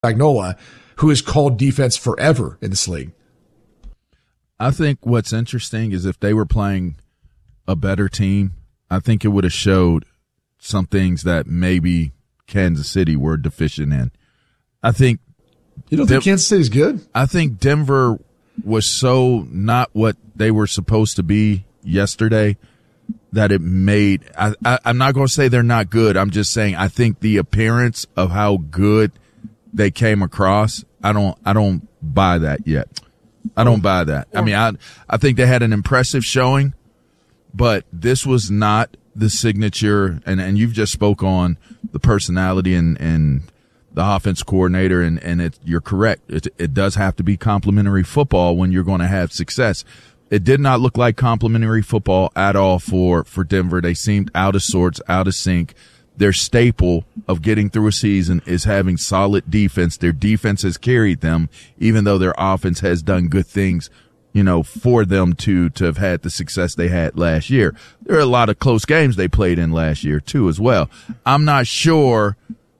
Spagnuolo, who has called defense forever in this league. I think what's interesting is if they were playing a better team, I think it would have showed some things that maybe Kansas City were deficient in. I think you don't think Kansas City's good? I think Denver was so not what they were supposed to be yesterday that it made I'm not going to say they're not good. I'm just saying I think the appearance of how good they came across, I don't buy that yet. I don't buy that. I mean, I think they had an impressive showing, but this was not the signature, and you've just spoke on the personality and the offense coordinator, and you're correct. It does have to be complimentary football when you're going to have success. It did not look like complimentary football at all for Denver. They seemed out of sorts, out of sync. Their staple of getting through a season is having solid defense. Their defense has carried them, even though their offense has done good things, for them to have had the success they had last year. There are a lot of close games they played in last year too as well. I'm not sure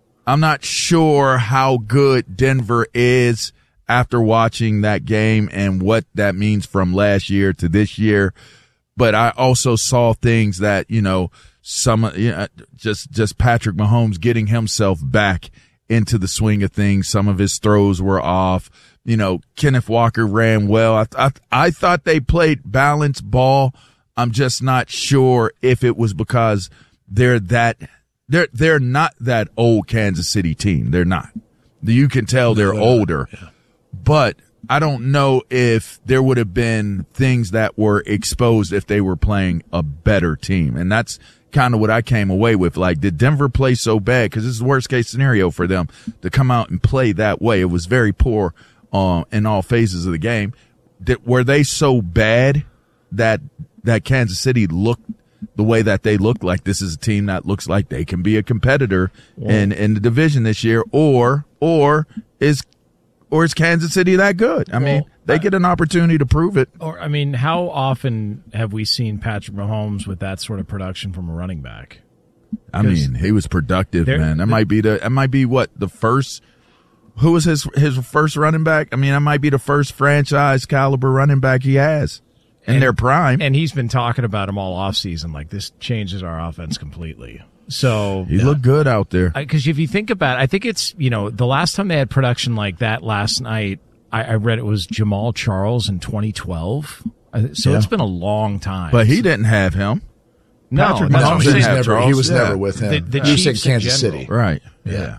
how good Denver is after watching that game and what that means from last year to this year. But I also saw things that, just Patrick Mahomes getting himself back into the swing of things. Some of his throws were off. Kenneth Walker ran well. I thought they played balanced ball. I'm just not sure if it was because they're not that old Kansas City team. They're not. You can tell they're older. Yeah. But I don't know if there would have been things that were exposed if they were playing a better team. And that's kind of what I came away with. Like, did Denver play so bad? Because this is the worst case scenario for them to come out and play that way. It was very poor in all phases of the game. Were they so bad that Kansas City looked the way that they looked? Like, this is a team that looks like they can be a competitor in the division this year, or is Kansas City that good? I mean, they get an opportunity to prove it. How often have we seen Patrick Mahomes with that sort of production from a running back? I mean, he was productive, man. That might be what the first. Who was his first running back? I mean, that might be the first franchise caliber running back he has in their prime. And he's been talking about him all offseason. Like, this changes our offense completely. So he looked good out there. Because if you think about it, I think it's, the last time they had production like that last night, I read it was Jamal Charles in 2012. So it's been a long time. But he didn't have him. No, Patrick Mahomes didn't have Charles. He was never with him. The said Kansas City. Right. Yeah.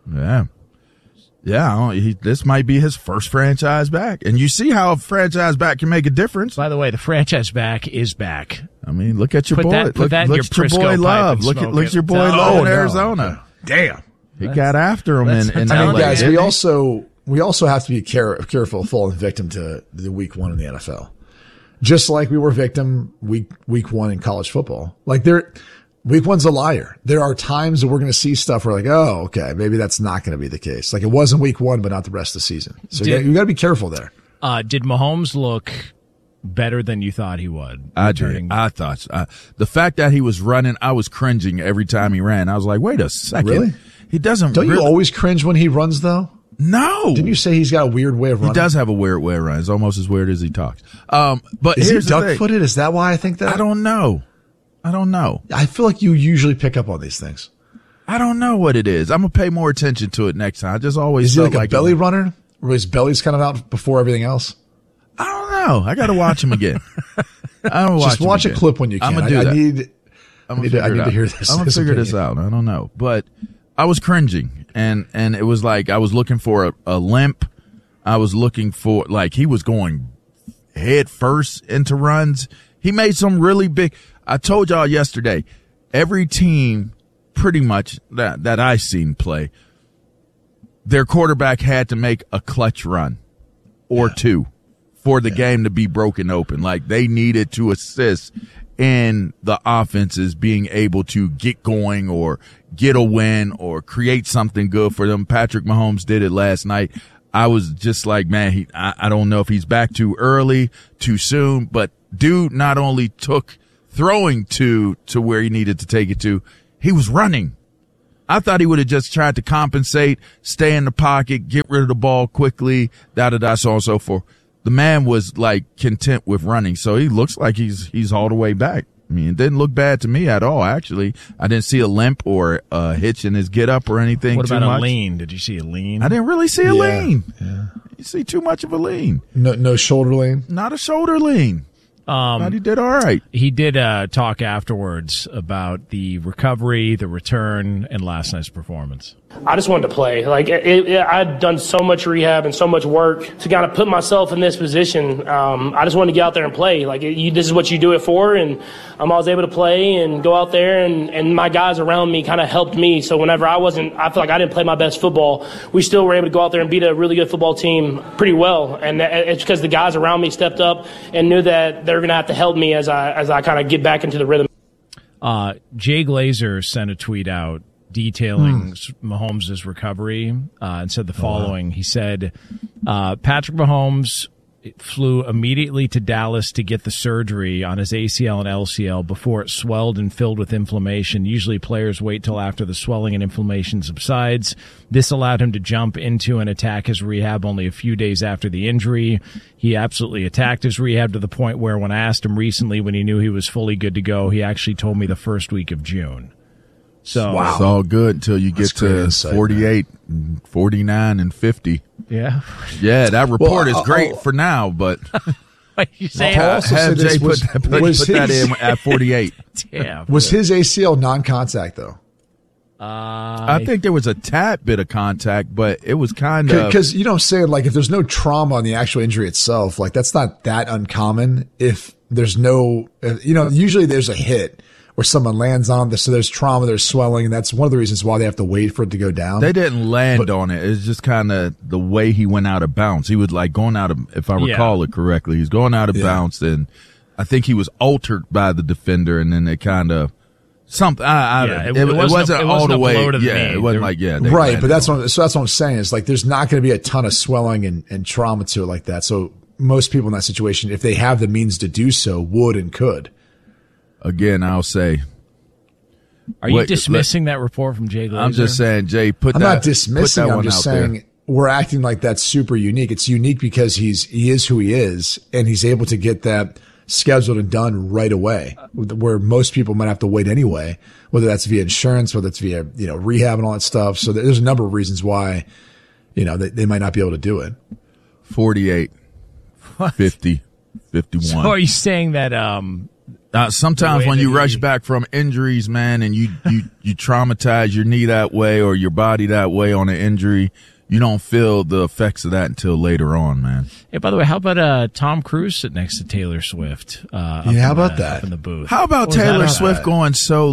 This might be his first franchise back. And you see how a franchise back can make a difference. By the way, the franchise back is back. I mean, look at your boy. Look at your boy Love. Look at your boy Love in Arizona. Damn. He got after him in LA. Guys, we also have to be careful of falling victim to the week one in the NFL. Just like we were victim week one in college football. Like, week one's a liar. There are times that we're going to see stuff where, like, oh, okay, maybe that's not going to be the case. Like, it wasn't week one, but not the rest of the season. So you got to be careful there. Did Mahomes look better than you thought he would? I thought the fact that he was running, I was cringing every time he ran. I was like, wait a second. Really? He doesn't. Don't you always cringe when he runs, though? No. Didn't you say he's got a weird way of running? He does have a weird way of running. It's almost as weird as he talks. But is he here's duck-footed? Is that why I think that? I don't know. I feel like you usually pick up on these things. I don't know what it is. I'm going to pay more attention to it next time. I just always Is he like a belly runner? Where his belly's kind of out before everything else? I don't know. I got to watch him again. Just watch a clip when you can. I'm going to do that. I need to hear this. I'm going to figure this out. I don't know. But I was cringing, and it was like I was looking for a limp. I was looking for, like, he was going head first into runs. He made some really big. I told y'all yesterday, every team pretty much that I seen play, their quarterback had to make a clutch run or two for the game to be broken open. Like, they needed to assist in the offenses being able to get going or get a win or create something good for them. Patrick Mahomes did it last night. I was just like, man, I don't know if he's back too early, too soon, but dude not only took throwing to where he needed to take it to, he was running. I thought he would have just tried to compensate, stay in the pocket, get rid of the ball quickly, so on and so forth. The man was like content with running, so he looks like he's all the way back. I mean, it didn't look bad to me at all, actually. I didn't see a limp or a hitch in his get up or anything. What too about much. a lean? Did you see a lean? I didn't really see a lean. Yeah. You see too much of a lean. No shoulder lean. Not a shoulder lean. But he did all right. He did talk afterwards about the recovery, the return, and last night's performance. I just wanted to play. Like I'd done so much rehab and so much work to kind of put myself in this position. I just wanted to get out there and play. Like this is what you do it for, and I was able to play and go out there, and my guys around me kind of helped me. So whenever I feel like I didn't play my best football, we still were able to go out there and beat a really good football team pretty well. And it's because the guys around me stepped up and knew that they're going to have to help me as I kind of get back into the rhythm. Jay Glazer sent a tweet out detailing Mahomes' recovery and said the following. He said, Patrick Mahomes flew immediately to Dallas to get the surgery on his ACL and LCL before it swelled and filled with inflammation. Usually players wait till after the swelling and inflammation subsides. This allowed him to jump into and attack his rehab only a few days after the injury. He absolutely attacked his rehab to the point where when I asked him recently when he knew he was fully good to go, he actually told me the first week of June. So It's all good until you get to 48, 49, and 50. Yeah. Yeah, that report is great for now, but You say Paul also have said this Jay put that in at 48. yeah. Was his ACL non-contact though? I think there was a tad bit of contact, but it was kind of Because saying like if there's no trauma on the actual injury itself, like that's not that uncommon. If there's no, usually there's a hit or someone lands on this, so there's trauma, there's swelling, and that's one of the reasons why they have to wait for it to go down. they didn't land on it. It's just kind of the way he went out of bounds. He was like going out of, if I recall it correctly, he's going out of bounds, and I think he was altered by the defender, and then they kind of something. It wasn't all the way. It wasn't like right. But that's what I'm saying is like there's not going to be a ton of swelling and trauma to it like that. So most people in that situation, if they have the means to do so, would and could. Again, I'll say. Are you dismissing that report from Jay Glazer? I'm just saying, Jay, I'm not dismissing. I'm just saying we're acting like that's super unique. It's unique because he is who he is, and he's able to get that scheduled and done right away, where most people might have to wait anyway, whether that's via insurance, whether it's via, rehab and all that stuff. So there's a number of reasons why, they might not be able to do it. 48, 50, 51. So are you saying that, sometimes when you rush back from injuries, man, and you traumatize your knee that way or your body that way on an injury, you don't feel the effects of that until later on, man. Hey, by the way, how about Tom Cruise sitting next to Taylor Swift? How about that? Up in the booth. How about Taylor Swift going so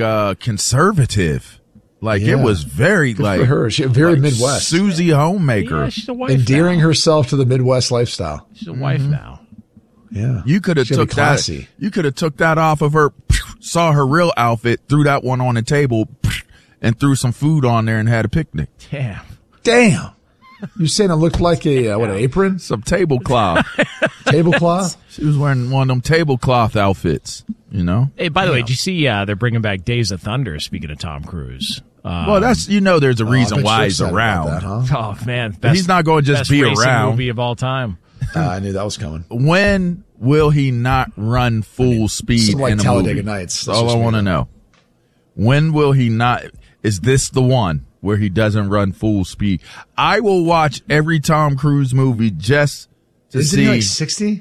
conservative? Like it was very good for her. She very Midwest. Susie Homemaker. Yeah, she's a wife endearing now. herself to the Midwest lifestyle. She's a wife now. Yeah. You could have took that. You could have took that off of her, saw her real outfit, threw that one on the table, and threw some food on there and had a picnic. Damn. You saying it looked like an apron? Some tablecloth. Tablecloth? She was wearing one of them tablecloth outfits, Hey, by the way, did you see they're bringing back Days of Thunder, speaking of Tom Cruise? Well, that's, there's a reason why he's around. That, huh? Oh, man. He's not going to just be around. Movie of all time. I knew that was coming. When will he not run full speed like in a Talladega movie? Nights. That's all I want to know. When will he not? Is this the one where he doesn't run full speed? I will watch every Tom Cruise movie just to see. Isn't he like 60?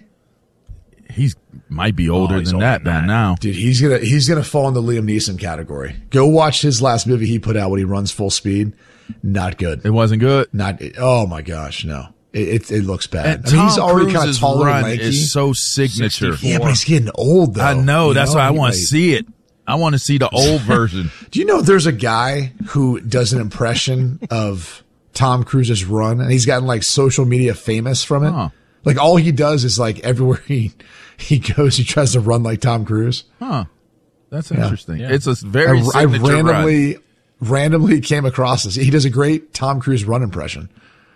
He might be older than that by now. Dude, he's gonna fall in the Liam Neeson category. Go watch his last movie he put out when he runs full speed. Not good. It wasn't good. Oh my gosh, no. It looks bad. And he's already kind of Cruise's taller run and lanky. is so signature. 64. Yeah, but he's getting old though. I know. That's why I want to see it. I want to see the old version. Do you know there's a guy who does an impression of Tom Cruise's run, and he's gotten like social media famous from it? Huh. Like all he does is like everywhere he goes, he tries to run like Tom Cruise. Huh. That's interesting. Yeah. It's a very I signature randomly came across this. He does a great Tom Cruise run impression.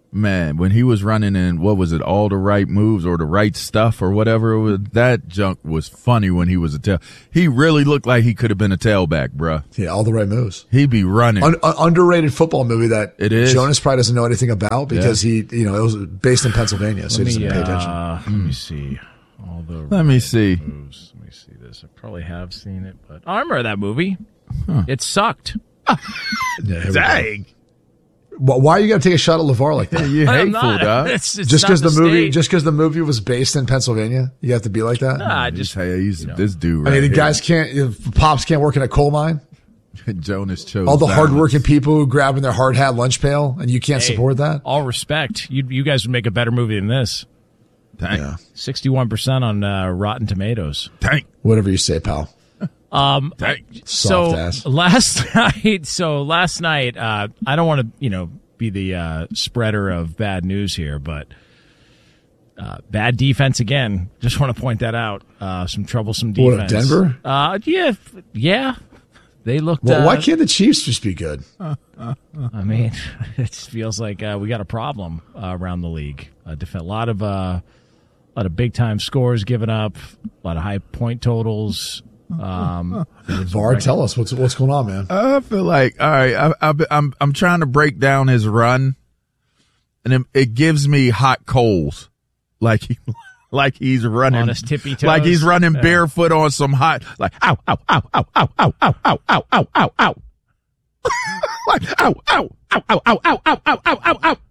Man, when he was running in, what was it, all the right moves or the right stuff or whatever, it was, that junk was funny when he was a tail. He really looked like he could have been a tailback, bruh. Yeah, all the right moves. He'd be running. Underrated football movie that It is. Jonas probably doesn't know anything about because it was based in Pennsylvania, so he doesn't pay attention. Let me see. Let me see. Moves. Let me see this. I probably have seen it, but I remember that movie. It sucked. Yeah, Dang. Well, why you got to take a shot at LeVar like that? You're I'm hateful, not. dog. It's Just not because the movie was based in Pennsylvania, you have to be like that. Nah, I just He's this dude I right mean, the here. guys can't. Pops can't work in a coal mine. Jonas chose All the violence. hardworking people who grabbing their hard hat lunch pail, and you can't support that. all respect. You guys would make a better movie than this. Dang. Yeah. 61% on Rotten Tomatoes. Dang. Whatever you say, pal. Dang. Soft ass. Last night, I don't want to, be the spreader of bad news here, but bad defense again. Just want to point that out. Some troublesome defense. Denver? Yeah. They looked. Well, why can't the Chiefs just be good? I mean, it feels like we got a problem around the league. A lot of big time scores given up, a lot of high point totals. VAR, tell us what's going on, man. I feel like, all right, I'm trying to break down his run, and it gives me hot coals, like he's running On his tippy toes? like he's running barefoot on some hot, like ow ow ow ow ow ow ow ow ow ow ow ow, like ow ow ow ow ow ow ow ow ow ow ow.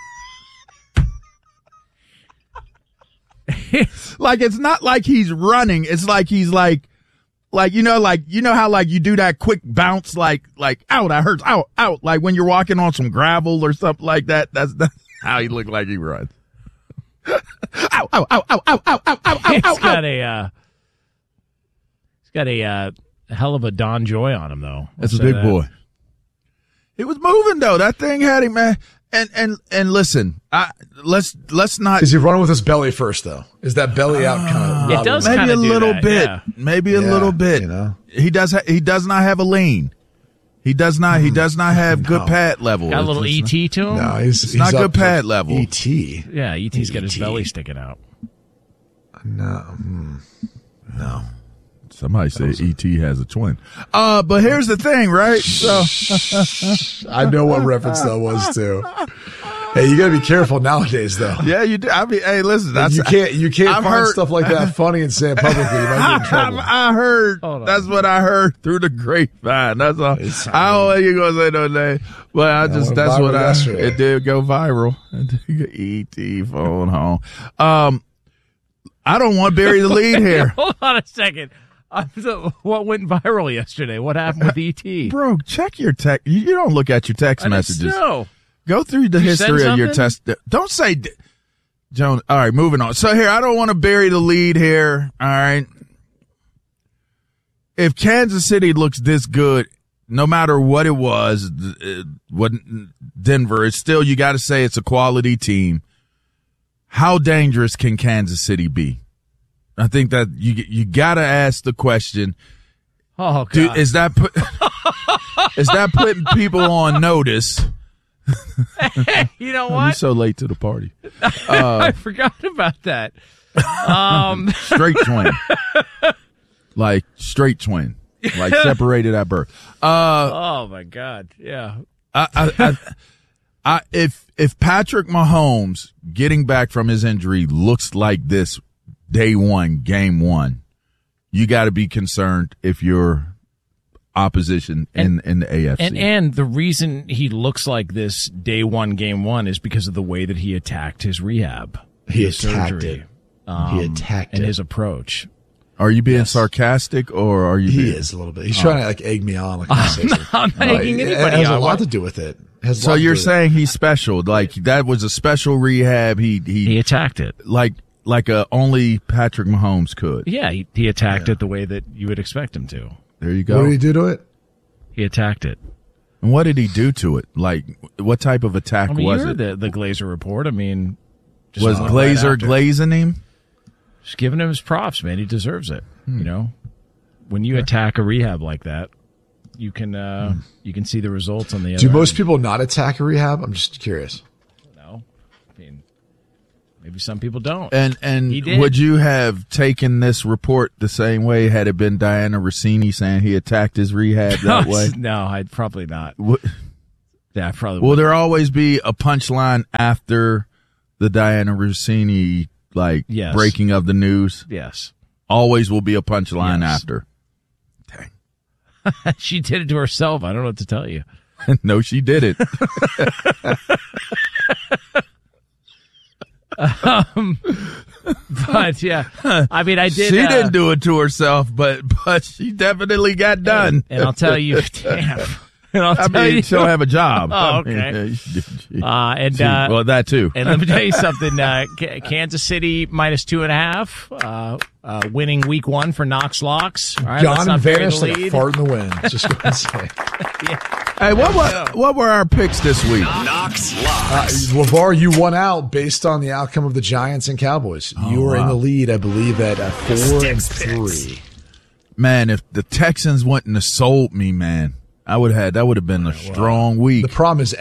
Like it's not like he's running, it's like he's like how you do that quick bounce, like ow, that hurts, ow, like when you're walking on some gravel or something like that. That's how he looked like he runs. Ow, ow, ow, ow, ow, ow, ow, ow, ow, He's ow, got ow. a hell of a Don Joy on him, though. That's a big boy. He was moving though. That thing had him, man. And listen, let's not. Is he running with his belly first, though? Is that belly out kind of? It does maybe kinda a do little that, bit, yeah. maybe a little bit. He does not have a lean. He does not have good pad level. Got a little It's ET to him? No, he's not up good to pad level. ET. Yeah, ET's got his ET. belly sticking out. No. Somebody said ET has a twin. But here's the thing, right? So I know what reference that was too. Hey, you gotta be careful nowadays, though. yeah, you do. I mean, hey, listen, You can't I've find heard- stuff like that funny and say it publicly. You might get in trouble. I heard. Hold on. That's what I heard through the grapevine. That's all. It's- I don't know if you're gonna say no name, but I just went that's what viral I. yesterday. It did go viral. ET phone home. I don't want to bury the lead here, Hold on a second. What went viral yesterday? What happened with ET? bro. Check your text. You don't look at your text messages. No. Go through the You history send of your something? test. Don't say, Joan. All right, moving on. So here, I don't want to bury the lead here. All right. If Kansas City looks this good, no matter what it was, what Denver, it's still, you got to say it's a quality team. How dangerous can Kansas City be? I think that you got to ask the question. Oh, God. Dude, is that putting people on notice? You know You're what? so late to the party. I forgot about that. Straight twin. Like straight twin. Like separated at birth. Oh, my God. Yeah. If Patrick Mahomes getting back from his injury looks like this day one, game one, you got to be concerned if you're opposition in the AFC. And the reason he looks like this day one, game one is because of the way that he attacked his rehab. He his attacked surgery, it. He attacked and it. his approach. Are you being sarcastic or are you He being, is a little bit. He's trying to like egg me on. Like I'm not egging it anybody has a on. lot to do with it. So you're saying he's special, like that was a special rehab. He attacked it. like only Patrick Mahomes could. Yeah, he attacked it the way that you would expect him to. There you what go. did he do to it? He attacked it. And what did he do to it? Like, what type of attack I mean, was you it? heard the Glazer report. I mean, just Was right Glazer after. glazing him? Just giving him his props, man. He deserves it. You know, when you attack a rehab like that, you can see the results on the other Do most end. people not attack a rehab? I'm just curious. No. mean, maybe some people don't. And He did. would you have taken this report the same way had it been Diana Rossini saying he attacked his rehab that way? No, I'd probably not. Yeah, I probably Will wouldn't. there always be a punchline after the Diana Rossini Yes. breaking of the news? Yes. Always will be a punchline Yes. after. Dang. She did it to herself. I don't know what to tell you. No, she did it. But yeah, I mean, I did. She didn't do it to herself, but she definitely got done. And I'll tell you, damn. And I'll I tell mean, you, she'll have a job. Oh, I mean, okay. she- well, that too. And let me tell you something. Kansas City -2.5, winning week 1 for Knox Locks. All right, let's Gone not and bury vanished the like a lead. fart in the wind. Just go and say. Hey, what were our picks this week? Knox Locks. LeVar, you won out based on the outcome of the Giants and Cowboys. You were in wow. the lead, I believe, at 4-3. Man, if the Texans wouldn't have sold me, man, that would have been a strong week. The problem is,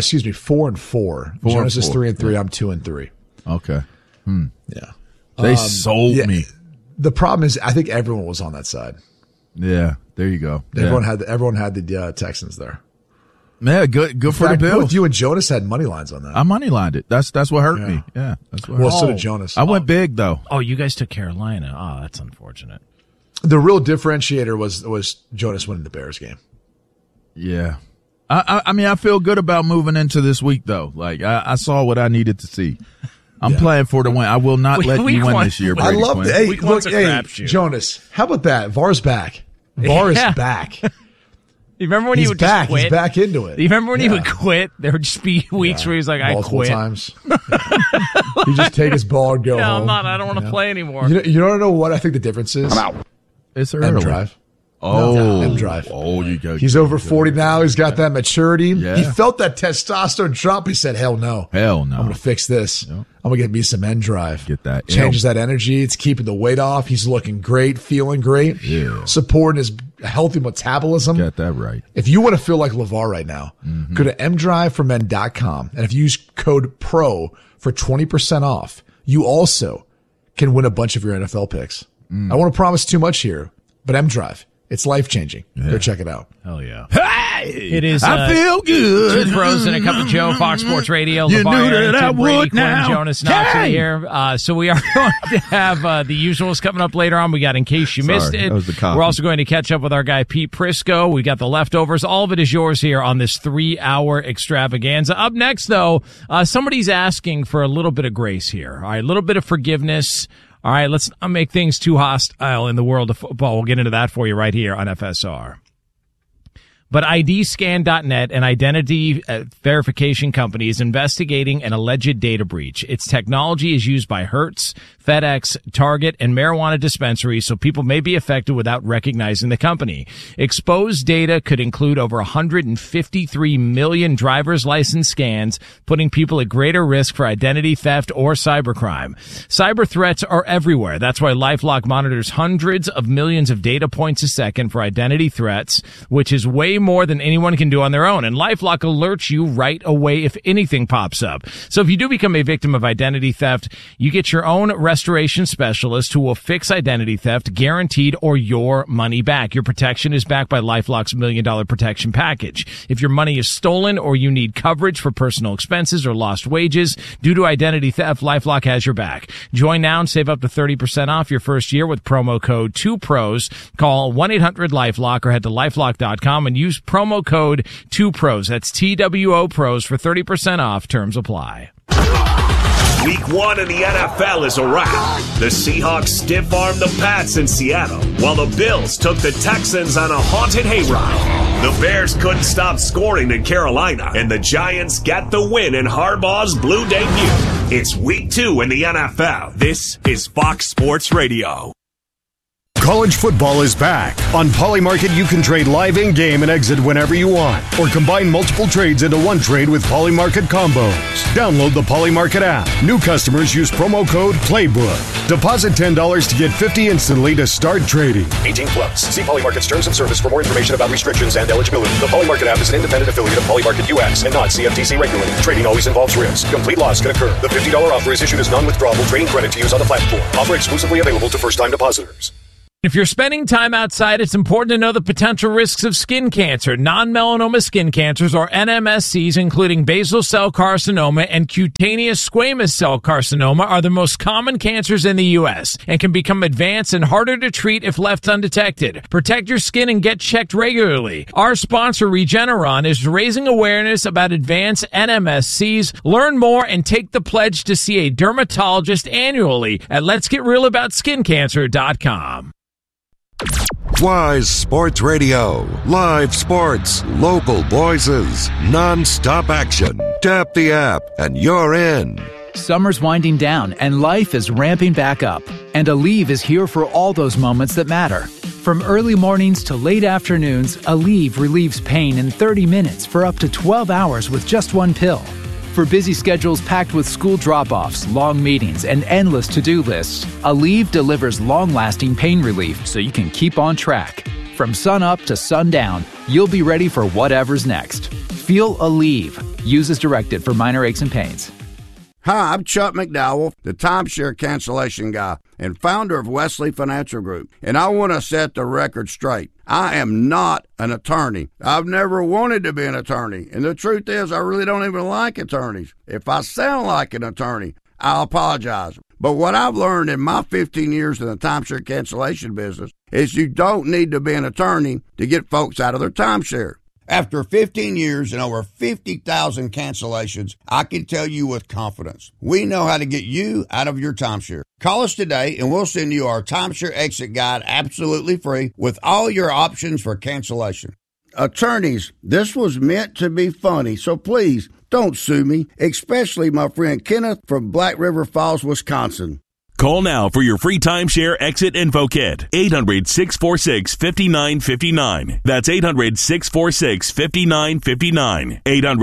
4-4. Jonas is 4-4. 3-3. I'm 2-3. Okay. Yeah. They sold yeah. me. The problem is, I think everyone was on that side. Yeah, there you go. Yeah. Everyone had the Texans there. Yeah, good In for fact, the both Bills. you and Jonas had money lines on that. I moneylined it. That's what hurt me. Yeah, that's what. Well, hurt so me. did Jonas. I went big though. Oh, you guys took Carolina. Oh, that's unfortunate. The real differentiator was Jonas winning the Bears game. Yeah. I mean, I feel good about moving into this week though. Like I saw what I needed to see. I'm playing for the win. I will not let Week you win one- this year, I Brady I love Quinn. that. Hey, Week look, one's a hey, crapshoot. Jonas, how about that? VAR's back. VAR Yeah. is back. You remember when he He's would back. just quit? He's back into it. You remember when he Yeah. would quit? There would just be weeks where he's like, I Multiple quit. times. You just take his ball and go No, home. I'm not. I don't want to play anymore. You don't know what I think the difference is? It's M early. drive. Oh, M drive. Oh, you go. He's over 40 now. He's got that maturity. Yeah. He felt that testosterone drop. He said, hell no. Hell no. I'm going to fix this. I'm going to get me some end drive. Get that. Changes that energy. It's keeping the weight off. He's looking great, feeling great. Yeah. Supporting his healthy metabolism. Got that right. If you want to feel like LeVar right now, go to mdriveformen.com. And if you use code PRO for 20% off, you also can win a bunch of your NFL picks. I don't want to promise too much here, but mDrive, it's life-changing. Go check it out. Hell yeah. Hey, It is, I feel good. Two Pros and a Cup of Joe, Fox Sports Radio. You LeVar knew that Arrington, I Brady would Quinn, now. Jonas Knox Hey! here. So we are going to have the usuals coming up later on. We got In Case You Missed Sorry, It. that was the coffee. We're also going to catch up with our guy Pete Prisco. We got the leftovers. All of it is yours here on this 3-hour extravaganza. Up next, though, somebody's asking for a little bit of grace here. All right, a little bit of forgiveness. All right, let's not make things too hostile in the world of football. We'll get into that for you right here on FSR. But IDscan.net, an identity verification company, is investigating an alleged data breach. Its technology is used by Hertz, FedEx, Target, and marijuana dispensaries, so people may be affected without recognizing the company. Exposed data could include over 153 million driver's license scans, putting people at greater risk for identity theft or cybercrime. Cyber threats are everywhere. That's why LifeLock monitors hundreds of millions of data points a second for identity threats, which is way more than anyone can do on their own. And LifeLock alerts you right away if anything pops up. So if you do become a victim of identity theft, you get your own restoration specialist who will fix identity theft, guaranteed, or your money back. Your protection is backed by LifeLock's $1 Million Protection Package. If your money is stolen or you need coverage for personal expenses or lost wages due to identity theft, LifeLock has your back. Join now and save up to 30% off your first year with promo code 2PROS. Call 1-800-LifeLock or head to lifelock.com and use promo code 2PROS. That's TWO Pros for 30% off. Terms apply. Week 1 in the NFL is a wrap. The Seahawks stiff-armed the Pats in Seattle, while the Bills took the Texans on a haunted hayride. The Bears couldn't stop scoring in Carolina, and the Giants got the win in Harbaugh's blue debut. It's Week 2 in the NFL. This is Fox Sports Radio. College football is back. On Polymarket, you can trade live in-game and exit whenever you want, or combine multiple trades into one trade with Polymarket combos. Download the Polymarket app. New customers use promo code PLAYBOOK. Deposit $10 to get $50 instantly to start trading. 18 plus. See Polymarket's terms of service for more information about restrictions and eligibility. The Polymarket app is an independent affiliate of Polymarket US and not CFTC regulated. Trading always involves risk. Complete loss can occur. The $50 offer is issued as non-withdrawable trading credit to use on the platform. Offer exclusively available to first-time depositors. If you're spending time outside, it's important to know the potential risks of skin cancer. Non-melanoma skin cancers, or NMSCs, including basal cell carcinoma and cutaneous squamous cell carcinoma, are the most common cancers in the U.S. and can become advanced and harder to treat if left undetected. Protect your skin and get checked regularly. Our sponsor, Regeneron, is raising awareness about advanced NMSCs. Learn more and take the pledge to see a dermatologist annually at letsgetrealaboutSkinCancer.com. Wise Sports Radio. Live sports, local voices, non-stop action. Tap the app and you're in. Summer's winding down and life is ramping back up. And Aleve is here for all those moments that matter. From early mornings to late afternoons, Aleve relieves pain in 30 minutes for up to 12 hours with just one pill. For busy schedules packed with school drop-offs, long meetings, and endless to-do lists, Aleve delivers long-lasting pain relief so you can keep on track. From sun up to sundown, you'll be ready for whatever's next. Feel Aleve. Use as directed for minor aches and pains. Hi, I'm Chuck McDowell, the timeshare cancellation guy and founder of Wesley Financial Group, and I want to set the record straight. I am not an attorney. I've never wanted to be an attorney, and the truth is I really don't even like attorneys. If I sound like an attorney, I'll apologize. But what I've learned in my 15 years in the timeshare cancellation business is you don't need to be an attorney to get folks out of their timeshare. After 15 years and over 50,000 cancellations, I can tell you with confidence, we know how to get you out of your timeshare. Call us today and we'll send you our timeshare exit guide absolutely free with all your options for cancellation. Attorneys, this was meant to be funny, so please don't sue me, especially my friend Kenneth from Black River Falls, Wisconsin. Call now for your free timeshare exit info kit. 800-646-5959. That's 800-646-5959.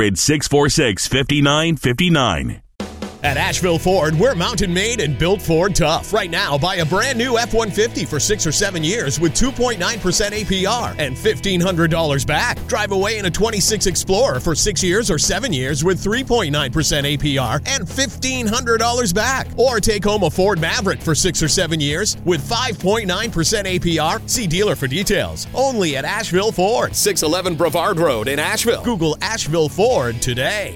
800-646-5959. At Asheville Ford, we're mountain made and built Ford tough. Right now, buy a brand new F-150 for 6 or 7 years with 2.9% APR and $1,500 back. Drive away in a 26 Explorer for 6 years or 7 years with 3.9% APR and $1,500 back. Or take home a Ford Maverick for 6 or 7 years with 5.9% APR. See dealer for details. Only at Asheville Ford, 611 Brevard Road in Asheville. Google Asheville Ford today.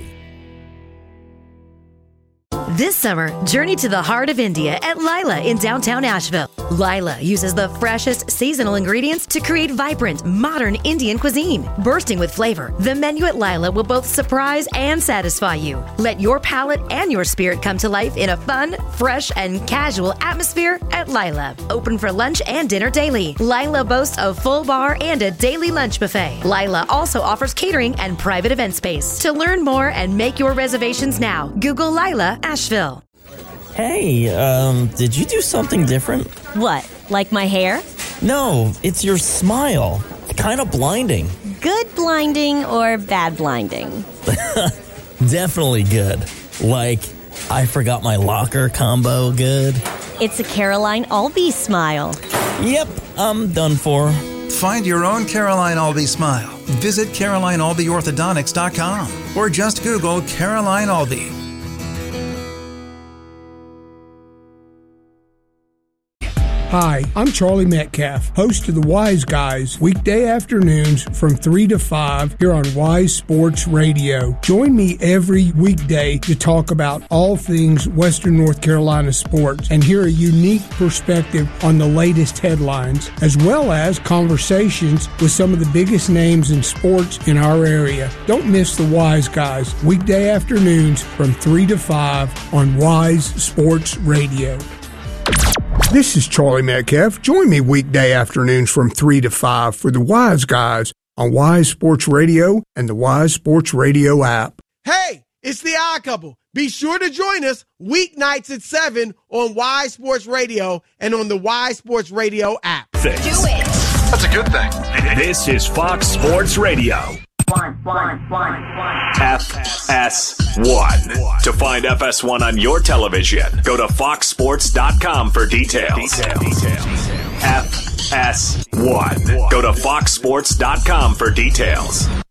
This summer, journey to the heart of India at Lila in downtown Asheville. Lila uses the freshest seasonal ingredients to create vibrant, modern Indian cuisine. Bursting with flavor, the menu at Lila will both surprise and satisfy you. Let your palate and your spirit come to life in a fun, fresh, and casual atmosphere at Lila. Open for lunch and dinner daily. Lila boasts a full bar and a daily lunch buffet. Lila also offers catering and private event space. To learn more and make your reservations now, Google Lila Asheville. Hey, did you do something different? What, like my hair? No, it's your smile. Kind of blinding. Good blinding or bad blinding? Definitely good. Like, I forgot my locker combo good. It's a Caroline Albee smile. Yep, I'm done for. Find your own Caroline Albee smile. Visit CarolineAlbeeOrthodontics.com or just Google Caroline Albee. Hi, I'm Charlie Metcalf, host of the Wise Guys, weekday afternoons from 3 to 5 here on Wise Sports Radio. Join me every weekday to talk about all things Western North Carolina sports and hear a unique perspective on the latest headlines, as well as conversations with some of the biggest names in sports in our area. Don't miss the Wise Guys, weekday afternoons from 3 to 5 on Wise Sports Radio. This is Charlie Metcalf. Join me weekday afternoons from 3 to 5 for the Wise Guys on Wise Sports Radio and the Wise Sports Radio app. Hey, it's the Odd Couple. Be sure to join us weeknights at 7 on Y Sports Radio and on the Y Sports Radio app. Do it. That's a good thing. This is Fox Sports Radio. FS1. To find FS1 on your television, go to foxsports.com for details. FS1. Go to foxsports.com for details.